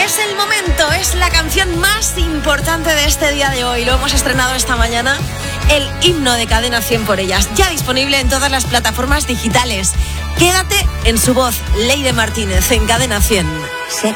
Es el momento, es la canción más importante de este día de hoy. Lo hemos estrenado esta mañana, el himno de Cadena 100 por ellas. Ya disponible en todas las plataformas digitales. Quédate en su voz, Leire Martínez, en Cadena 100. Sé